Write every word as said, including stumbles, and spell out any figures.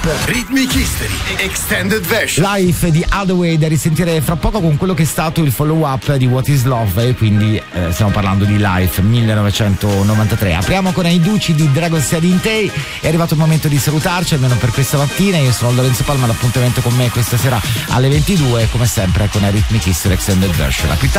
Rhythmic History Extended Version. Life di Hathaway da risentire fra poco con quello che è stato il follow up di What is Love, e quindi eh, stiamo parlando di Life millenovecentonovantatré. Apriamo con I Duci di Dragon Sedintei. È arrivato il momento di salutarci, almeno per questa mattina. Io sono Lorenzo Palma, l'appuntamento con me questa sera alle ventidue, come sempre con Rhythmic History Extended Version. A più tardi.